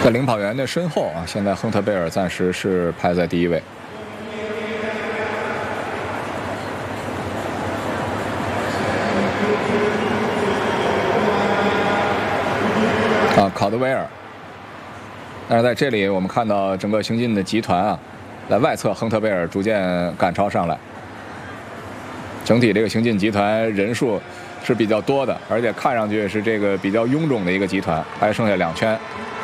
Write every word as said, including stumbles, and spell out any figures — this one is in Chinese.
在领跑员的身后啊，现在亨特贝尔暂时是排在第一位。啊，考德威尔。但是在这里，我们看到整个行进的集团啊，在外侧亨特贝尔逐渐赶超上来。整体这个行进集团人数是比较多的，而且看上去是这个比较臃肿的一个集团，还剩下两圈。